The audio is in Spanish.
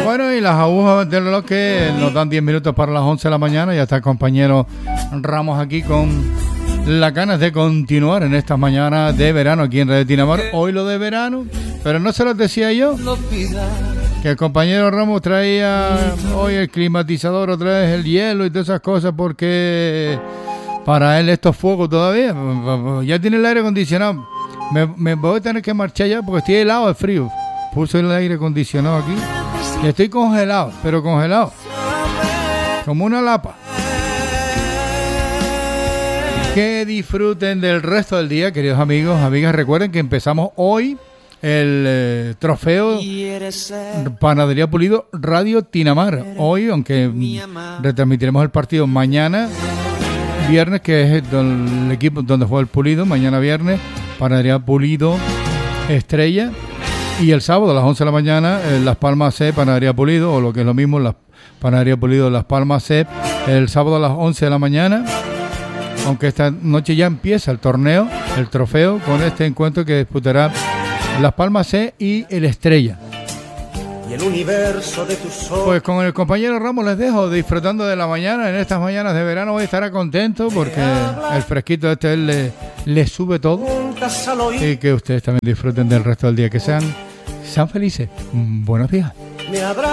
Bueno, y las agujas del reloj que nos dan 10 minutos para las 11 de la mañana. Ya está el compañero Ramos aquí con las ganas de continuar en estas mañanas de verano aquí en Radio Tinamar. Hoy lo de verano, pero no se los decía yo, que el compañero Ramos traía hoy el climatizador, otra vez el hielo y todas esas cosas, porque para él esto es fuego todavía. Ya tiene el aire acondicionado. Me voy a tener que marchar ya porque estoy helado de frío. Puse el aire acondicionado aquí y estoy congelado, pero congelado como una lapa. Que disfruten del resto del día, queridos amigos, amigas. Recuerden que empezamos hoy el trofeo Panadería Pulido Radio Tinamar. Hoy, aunque retransmitiremos el partido mañana viernes, que es el equipo donde juega el Pulido, mañana viernes, Panadería Pulido Estrella. Y el sábado a las 11 de la mañana, Las Palmas C, Panadería Pulido, o lo que es lo mismo, la Panadería Pulido Las Palmas C, el sábado a las 11 de la mañana. Aunque esta noche ya empieza el torneo, el trofeo, con este encuentro que disputará Las Palmas C y el Estrella. Y el universo de tus ojos. Pues con el compañero Ramos les dejo disfrutando de la mañana. En estas mañanas de verano voy a estar contento porque el fresquito él le sube todo. Y que ustedes también disfruten del resto del día. Que sean felices. Buenos días.